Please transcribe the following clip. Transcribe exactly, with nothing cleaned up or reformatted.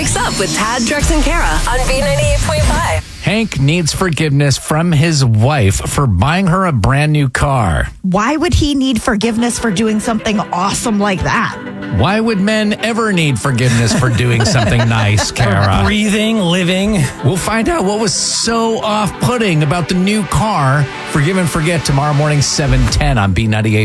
Wakes Up with Tad, Drex, and Kara on B ninety-eight point five. Hank needs forgiveness from his wife for buying her a brand new car. Why would he need forgiveness for doing something awesome like that? Why would men ever need forgiveness for doing something nice, Kara? Breathing, living. We'll find out what was so off-putting about the new car. Forgive and Forget tomorrow morning, seven ten on B ninety-eight.